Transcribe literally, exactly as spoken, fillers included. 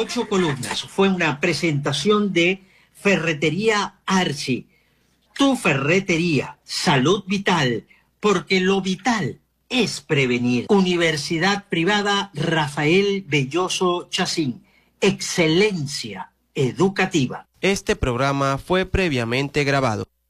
ocho columnas. Fue una presentación de Ferretería Archi. Tu ferretería, salud vital, porque lo vital es prevenir. Universidad Privada Rafael Belloso Chacín. Excelencia educativa. Este programa fue previamente grabado.